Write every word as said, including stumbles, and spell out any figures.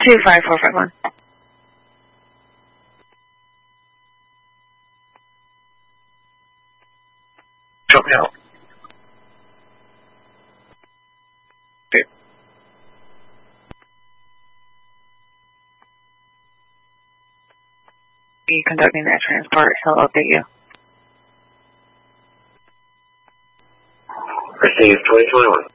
two five four five one. Drop me out. Okay. Be conducting that transport. He'll update you. Received twenty twenty-one.